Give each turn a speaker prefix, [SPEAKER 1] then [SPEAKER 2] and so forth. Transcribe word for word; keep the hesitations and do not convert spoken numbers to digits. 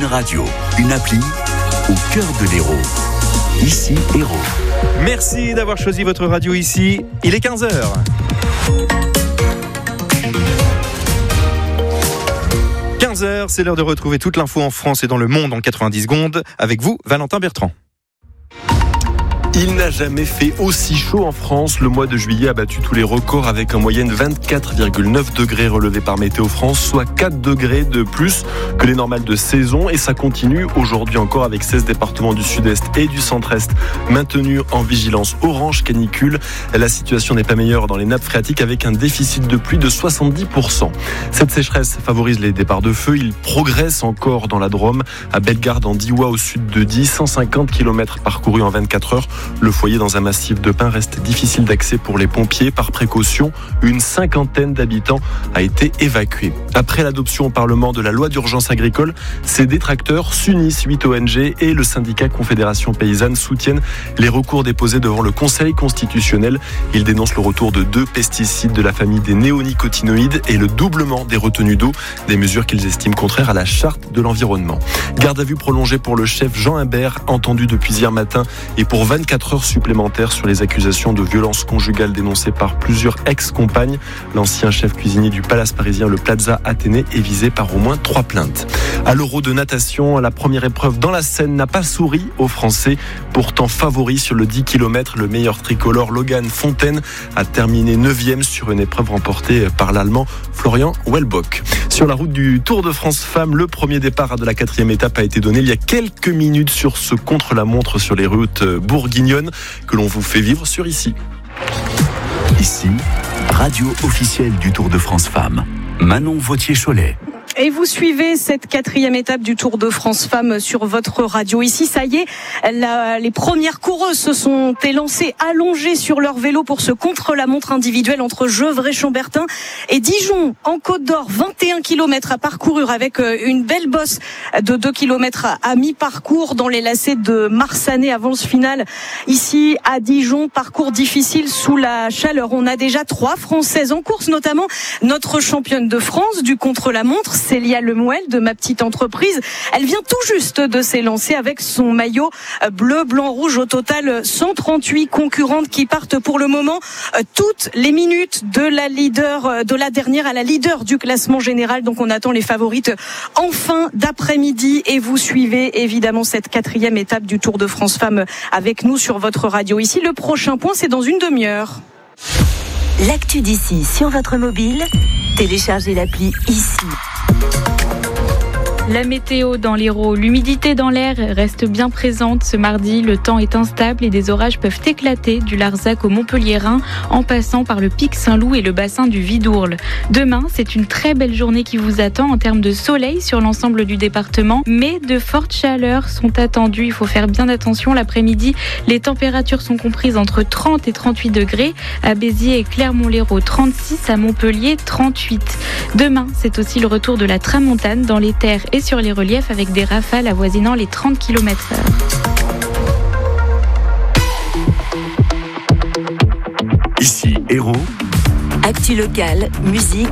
[SPEAKER 1] Une radio, une appli au cœur de l'Hérault. Ici, Hérault.
[SPEAKER 2] Merci d'avoir choisi votre radio ici. Il est quinze heures. quinze heures, c'est l'heure de retrouver toute l'info en France et dans le monde en quatre-vingt-dix secondes. Avec vous, Valentin Bertrand.
[SPEAKER 3] Il n'a jamais fait aussi chaud en France. Le mois de juillet a battu tous les records avec en moyenne vingt-quatre virgule neuf degrés relevés par Météo France, soit quatre degrés de plus que les normales de saison. Et ça continue aujourd'hui encore avec seize départements du sud-est et du centre-est maintenus en vigilance orange canicule. La situation n'est pas meilleure dans les nappes phréatiques avec un déficit de pluie de soixante-dix pour cent. Cette sécheresse favorise les départs de feu. Il progresse encore dans la Drôme, à Bellegarde en Diois au sud de Die, cent cinquante kilomètres parcourus en vingt-quatre heures. Le foyer dans un massif de pins reste difficile d'accès pour les pompiers. Par précaution, une cinquantaine d'habitants a été évacué. Après l'adoption au Parlement de la loi d'urgence agricole, ses détracteurs s'unissent. Huit O N G et le syndicat Confédération Paysanne soutiennent les recours déposés devant le Conseil constitutionnel. Ils dénoncent le retour de deux pesticides de la famille des néonicotinoïdes et le doublement des retenues d'eau, des mesures qu'ils estiment contraires à la charte de l'environnement. Garde à vue prolongée pour le chef Jean Imbert, entendu depuis hier matin, et pour vingt-quatre heures supplémentaires sur les accusations de violence conjugale dénoncées par plusieurs ex-compagnes. L'ancien chef cuisinier du Palace parisien, le Plaza Athénée, est visé par au moins trois plaintes. À l'Euro de natation, la première épreuve dans la Seine n'a pas souri aux Français. Pourtant favori sur le dix kilomètres, le meilleur tricolore Logan Fontaine a terminé neuvième sur une épreuve remportée par l'Allemand Florian Wellbock. Sur la route du Tour de France Femmes, le premier départ de la quatrième étape a été donné il y a quelques minutes sur ce contre-la-montre sur les routes bourguignonnes que l'on vous fait vivre sur Ici.
[SPEAKER 1] Ici, radio officielle du Tour de France Femmes. Manon Vautier-Cholet.
[SPEAKER 4] Et vous suivez cette quatrième étape du Tour de France Femmes sur votre radio. Ici, ça y est, la, les premières coureuses se sont élancées allongées sur leur vélo pour ce contre-la-montre individuel entre Gevrey-Chambertin et Dijon en Côte d'Or. vingt et un kilomètres à parcourir avec une belle bosse de deux kilomètres à mi-parcours dans les lacets de Marsanais. Avance finale ici à Dijon. Parcours difficile sous la chaleur. On a déjà trois Françaises en course, notamment notre championne de France du contre-la-montre, Célia Lemuel de Ma Petite Entreprise. Elle vient tout juste de s'élancer avec son maillot bleu, blanc, rouge. Au total, cent trente-huit concurrentes qui partent pour le moment toutes les minutes de la leader, de la dernière à la leader du classement général. Donc on attend les favorites en fin d'après-midi et vous suivez évidemment cette quatrième étape du Tour de France Femmes avec nous sur votre radio. Ici, le prochain point, c'est dans une demi-heure.
[SPEAKER 5] L'actu d'ici sur votre mobile, téléchargez l'appli Ici.
[SPEAKER 6] La météo dans l'Hérault, l'humidité dans l'air reste bien présente ce mardi. Le temps est instable et des orages peuvent éclater du Larzac au Montpelliérain en passant par le pic Saint-Loup et le bassin du Vidourle. Demain, c'est une très belle journée qui vous attend en termes de soleil sur l'ensemble du département, mais de fortes chaleurs sont attendues. Il faut faire bien attention. L'après-midi, les températures sont comprises entre trente et trente-huit degrés. À Béziers et Clermont-Lérault, trente-six, à Montpellier, trente-huit. Demain, c'est aussi le retour de la tramontane dans les terres et sur les reliefs avec des rafales avoisinant les trente kilomètres heure.
[SPEAKER 1] Ici, Hérault.
[SPEAKER 5] Actu locale, musique,